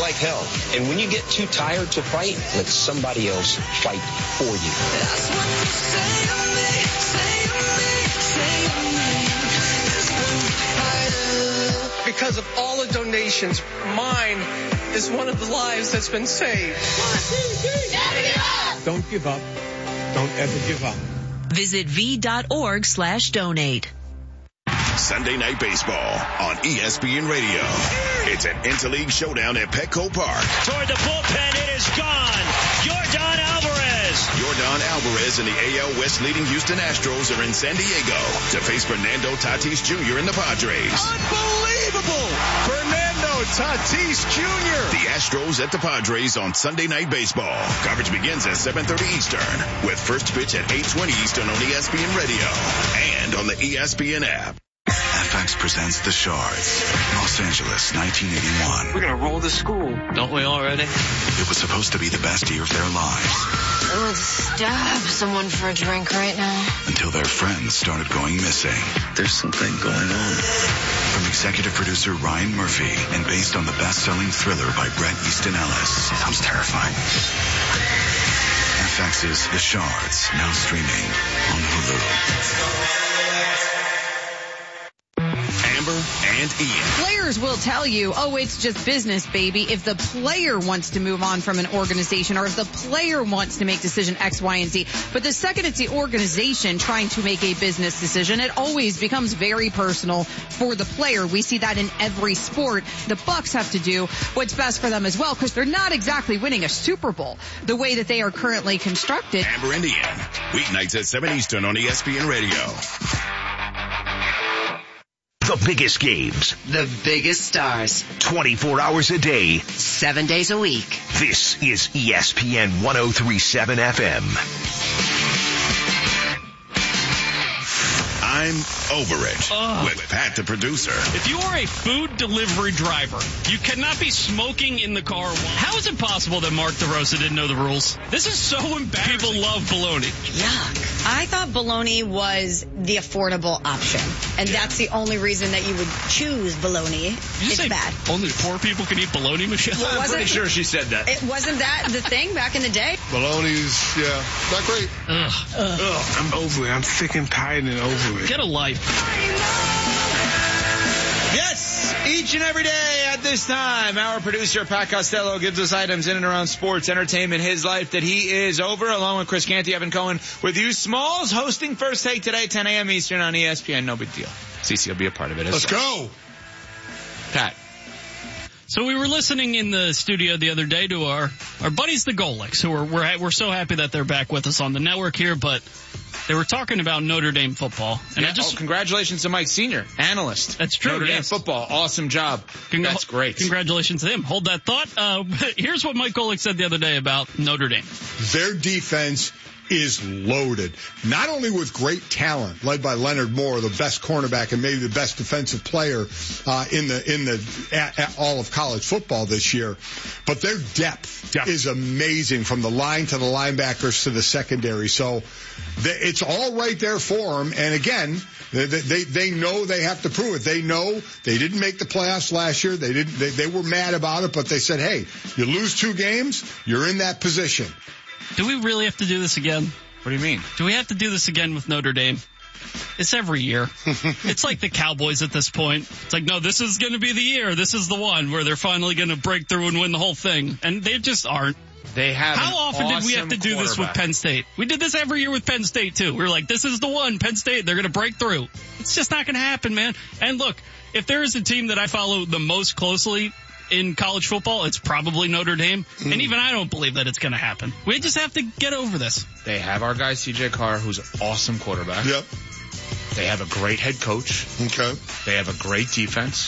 like hell. And when you get too tired to fight, let somebody else fight for you. That's what you say to me, say to me, say to me. Because of all the donations, mine is one of the lives that's been saved. Don't give up. Don't ever give up. Visit v.org/donate. Sunday Night Baseball on ESPN Radio. It's an interleague showdown at Petco Park. Toward the bullpen, it is gone. Yordan Alvarez and the AL West leading Houston Astros are in San Diego to face Fernando Tatis Jr. and the Padres. Unbelievable! Fernando Tatis Jr. The Astros at the Padres on Sunday Night Baseball. Coverage begins at 7:30 Eastern with first pitch at 8:20 Eastern on ESPN Radio and on the ESPN app. FX presents The Shards, Los Angeles, 1981. We're going to roll the school. Don't we already? It was supposed to be the best year of their lives. I would stab someone for a drink right now. Until their friends started going missing. There's something going on. From executive producer Ryan Murphy and based on the best-selling thriller by Bret Easton Ellis. Sounds terrifying. FX's The Shards, now streaming on Hulu. And Ian. Players will tell you, oh, it's just business, baby, if the player wants to move on from an organization or if the player wants to make decision X, Y, and Z. But the second it's the organization trying to make a business decision, it always becomes very personal for the player. We see that in every sport. The Bucks have to do what's best for them as well because they're not exactly winning a Super Bowl the way that they are currently constructed. Amber and Ian, weeknights at 7 Eastern on ESPN Radio. The biggest games. The biggest stars. 24 hours a day. 7 days a week. This is ESPN 103.7 FM. I'm over it with Pat the producer. If you are a food delivery driver, you cannot be smoking in the car. How is it possible that Mark DeRosa didn't know the rules? This is so embarrassing. People love bologna. Yuck. I thought bologna was the affordable option, and that's the only reason that you would choose bologna. It's bad. Only poor people can eat bologna, Michelle? Well, I'm pretty sure she said that. It wasn't that the thing back in the day? Bologna's, not great. I'm over it. I'm sick and tired and over it. Get a life. Yes, each and every day at this time, our producer, Pat Costello, gives us items in and around sports, entertainment, his life that he is over, along with Chris Canty, Evan Cohen, with you. Smalls hosting First Take today, 10 a.m. Eastern on ESPN. No big deal. CC will be a part of it as Let's go. Pat. So we were listening in the studio the other day to our buddies, the Golics, who we're so happy that they're back with us on the network here, but they were talking about Notre Dame football. And congratulations to Mike Senior, analyst. That's true. Notre Dame football. Awesome job. That's great. Congratulations to him. Hold that thought. Here's what Mike Golick said the other day about Notre Dame. Their defense is loaded, not only with great talent, led by Leonard Moore, the best cornerback and maybe the best defensive player in all of college football this year, but their depth is amazing from the line to the linebackers to the secondary. So it's all right there for them. And again, they know they have to prove it. They know they didn't make the playoffs last year. They were mad about it, but they said, hey, you lose 2 games, you're in that position. Do we really have to do this again? What do you mean? Do we have to do this again with Notre Dame? It's every year. It's like the Cowboys at this point. It's like, no, this is going to be the year. This is the one where they're finally going to break through and win the whole thing. And they just aren't. They have. How often did we have to do this with Penn State? We did this every year with Penn State, too. We were like, this is the one, Penn State. They're going to break through. It's just not going to happen, man. And look, if there is a team that I follow the most closely in college football, it's probably Notre Dame. And even I don't believe that it's going to happen. We just have to get over this. They have our guy, C.J. Carr, who's an awesome quarterback. Yep. They have a great head coach. Okay. They have a great defense.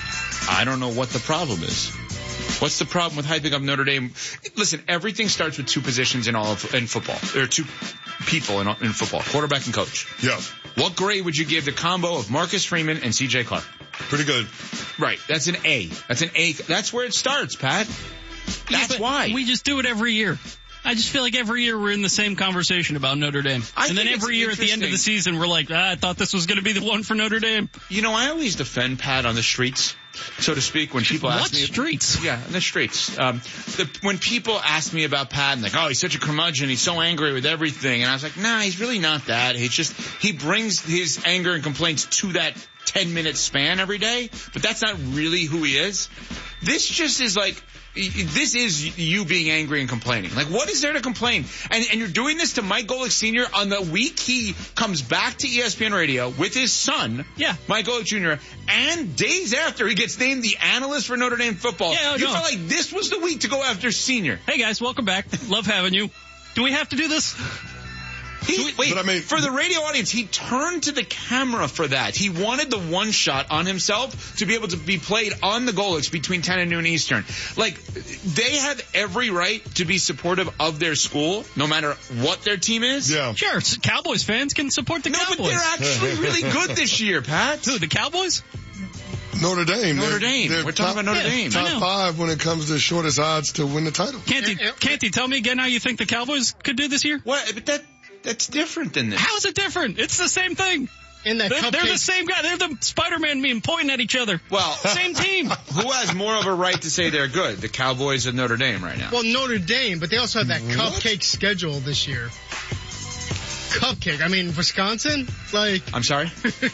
I don't know what the problem is. What's the problem with hyping up Notre Dame? Listen, everything starts with 2 positions in football. There are 2 people in football, quarterback and coach. Yeah. What grade would you give the combo of Marcus Freeman and C.J. Carr? Pretty good. Right. That's an A. That's an A. That's where it starts, Pat. That's why. We just do it every year. I just feel like every year we're in the same conversation about Notre Dame. And then every year at the end of the season, we're like, I thought this was going to be the one for Notre Dame. You know, I always defend Pat on the streets so to speak, when people ask me. What streets? Yeah, in the streets. When people ask me about Patton, like, oh, he's such a curmudgeon, he's so angry with everything. And I was like, nah, he's really not that. He brings his anger and complaints to that 10-minute span every day, but that's not really who he is. This just is like, this is you being angry and complaining. Like, what is there to complain? And you're doing this to Mike Golic Sr. on the week he comes back to ESPN Radio with his son, Mike Golic Jr., and days after he gets named the analyst for Notre Dame football. Yeah, you felt like this was the week to go after Senior. Hey, guys, welcome back. Love having you. Do we have to do this? For the radio audience, he turned to the camera for that. He wanted the one shot on himself to be able to be played on the Golics between 10 and noon Eastern. Like, they have every right to be supportive of their school, no matter what their team is. Yeah. Sure, Cowboys fans can support the Cowboys. No, but they're actually really good this year, Pat. Who, the Cowboys? Notre Dame. We're talking about Notre Dame. Top 5 when it comes to shortest odds to win the title. Can't you tell me again how you think the Cowboys could do this year? What? But that's different than this. How is it different? It's the same thing. They're the same guy. They're the Spider-Man meme pointing at each other. Well, same team. Who has more of a right to say they're good? The Cowboys and Notre Dame right now. Well, Notre Dame, but they also have that cupcake schedule this year. Cupcake. I mean, Wisconsin? Like. I'm sorry?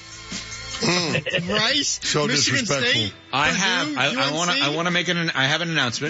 Rice? So Michigan disrespectful. State? I want to make I have an announcement.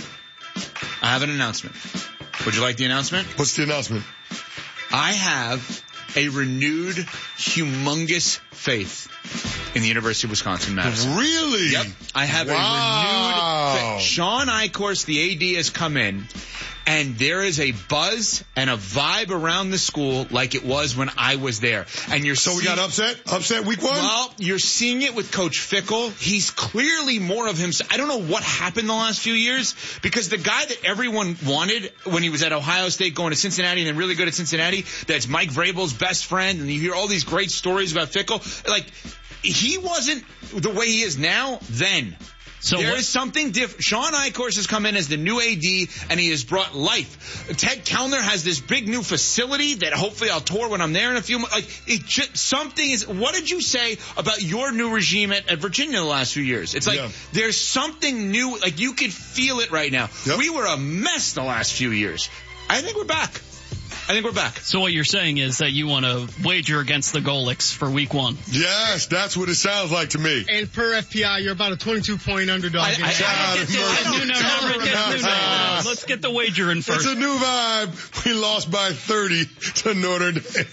Would you like the announcement? What's the announcement? I have a renewed, humongous faith in the University of Wisconsin-Madison. Really? Yep. I have a renewed faith. Sean Eichhorst, the AD, has come in, and there is a buzz and a vibe around the school like it was when I was there. And we got upset week 1? Well, you're seeing it with Coach Fickell. He's clearly more of himself. I don't know what happened the last few years, because the guy that everyone wanted when he was at Ohio State going to Cincinnati and then really good at Cincinnati, that's Mike Vrabel's best friend, and you hear all these great stories about Fickell. Like, he wasn't the way he is now then. So there is something different. Sean Eichhorst has come in as the new AD, and he has brought life. Ted Kellner has this big new facility that hopefully I'll tour when I'm there in a few months. Like, something is. What did you say about your new regime at Virginia the last few years? It's like there's something new. Like, you could feel it right now. Yep. We were a mess the last few years. I think we're back. So what you're saying is that you want to wager against the Golics for week 1. Yes, that's what it sounds like to me. And per FPI, you're about a 22-point underdog. Let's get the wager in first. It's a new vibe. We lost by 30 to Notre Dame.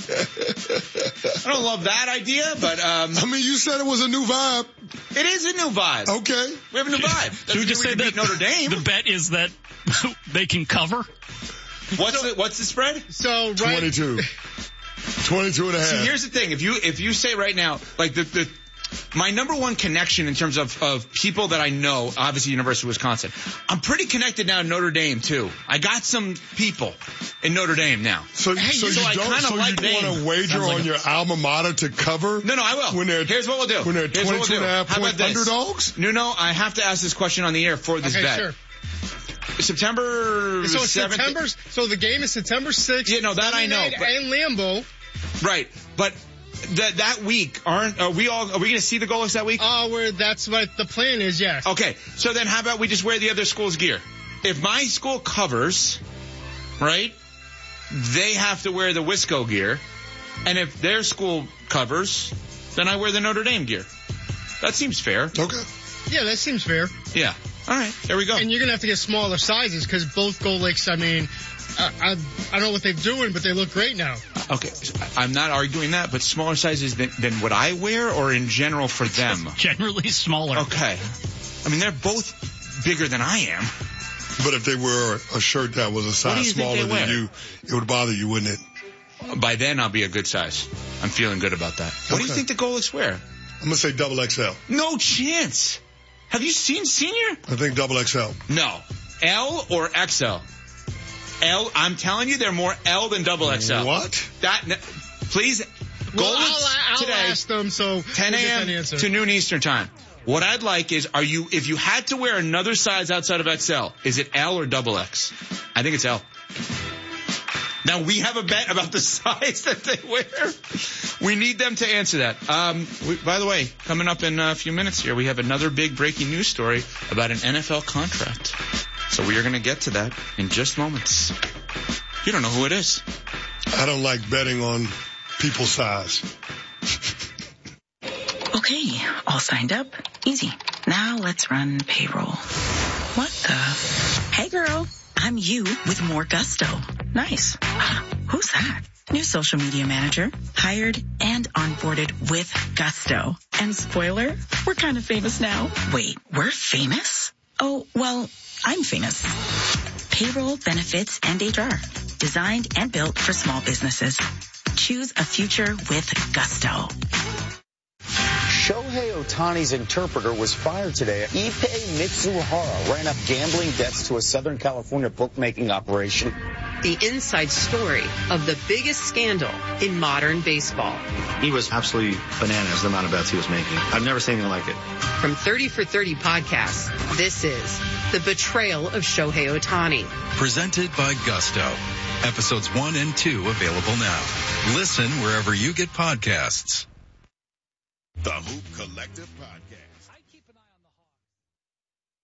I don't love that idea, but I mean, you said it was a new vibe. It is a new vibe. Okay, we have a new vibe. Should we just say that Notre Dame? The bet is that they can cover? What's the spread? So 22 and a half. See, here's the thing. If you say right now, like my number one connection in terms of people that I know, obviously University of Wisconsin, I'm pretty connected now to Notre Dame too. I got some people in Notre Dame now. So you don't want to wager on your alma mater to cover? No, I will. Here's what we'll do. When they're 22.5-point underdogs? No, I have to ask this question on the air for this bet. Sure. September 7th. So the game is September 6th. Yeah, no, that I know. And Lambeau. Right, but that week, are we going to see the Golics that week? That's what the plan is, yes. Okay, so then how about we just wear the other school's gear? If my school covers, right, they have to wear the Wisco gear, and if their school covers, then I wear the Notre Dame gear. That seems fair. Okay. Yeah, that seems fair. Yeah. All right, there we go. And you're going to have to get smaller sizes because both Golics, I mean, I don't know what they're doing, but they look great now. Okay, I'm not arguing that, but smaller sizes than what I wear or in general for them? Generally smaller. Okay. I mean, they're both bigger than I am. But if they wear a shirt that was a size smaller than you, it would bother you, wouldn't it? By then, I'll be a good size. I'm feeling good about that. What do you think the Golics wear? I'm going to say double XL. No chance. Have you seen Senior? I think double XL. No. L or XL? L, I'm telling you, they're more L than double XL. What? Please, I'll today, ask them, so 10 a.m. to noon Eastern time. What I'd like is, if you had to wear another size outside of XL, is it L or double X? I think it's L. Now, we have a bet about the size that they wear. We need them to answer that. By the way, coming up in a few minutes here, we have another big breaking news story about an NFL contract. So we are going to get to that in just moments. You don't know who it is. I don't like betting on people's size. Okay, all signed up. Easy. Now let's run payroll. What the? Hey girl, I'm you with more gusto. Nice. Who's that? New social media manager. Hired and onboarded with gusto. And spoiler, we're kind of famous now. Wait, we're famous? Oh, well, I'm famous. Payroll, benefits, and HR. Designed and built for small businesses. Choose a future with gusto. Shohei Ohtani's interpreter was fired today. Ippei Mitsuhara ran up gambling debts to a Southern California bookmaking operation. The inside story of the biggest scandal in modern baseball. He was absolutely bananas, the amount of bets he was making. I've never seen anything like it. From 30 for 30 podcasts, this is The Betrayal of Shohei Ohtani. Presented by Gusto. Episodes 1 and 2 available now. Listen wherever you get podcasts. The Hoop Collective Podcast.